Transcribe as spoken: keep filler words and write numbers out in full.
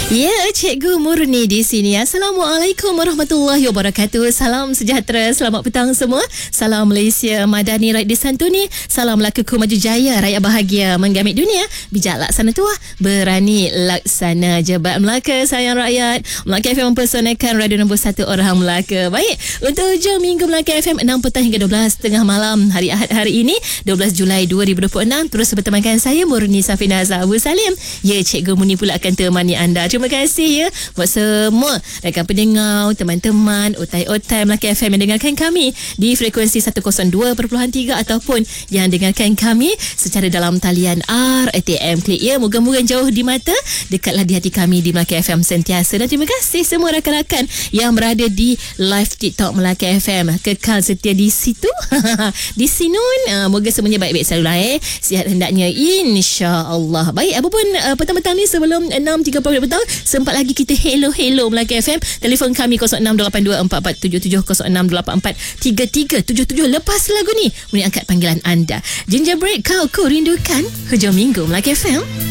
Ya, Cikgu Murni di sini. Assalamualaikum warahmatullahi wabarakatuh. Salam sejahtera, selamat petang semua. Salam Malaysia Madani Rakyat Disantuni. Salam lakuku maju jaya, rakyat bahagia menggamit dunia. Bijak laksana tua, berani laksana jebat Melaka. Sayang rakyat, Melaka F M mempersonalkan radio nombor satu orang Melaka. Baik, untuk hujung minggu Melaka F M enam petang hingga dua belas tengah malam hari Ahad hari ini dua belas Julai dua ribu dua puluh enam. Terus bertemankan saya Murni Safina Abu Salim. Ya, Cikgu Murni pula akan temani anda. Terima kasih ya buat semua rakan pendengar, teman-teman, otai-otai Melaka F M yang dengarkan kami di frekuensi seratus dua perpuluhan tiga ataupun yang dengarkan kami secara dalam talian R T M Klik ya. Moga-moga jauh di mata, dekatlah di hati kami di Melaka F M sentiasa. Dan terima kasih semua rakan-rakan yang berada di live TikTok Melaka F M. Kekal setia di situ di Sinun. Uh, moga semuanya baik-baik selalu lah eh. Sihat hendaknya, insya-Allah. Baik, apa pun uh, petang-petang ni sebelum enam tiga puluh petang, sempat lagi kita hello-hello Melaka F M. Telefon kami kosong enam lapan dua empat empat tujuh tujuh kosong enam lapan empat tiga tiga tujuh tujuh. Lepas lagu ni, boleh angkat panggilan anda. Ginger Break, kau ku rindukan. Hujung minggu Melaka F M.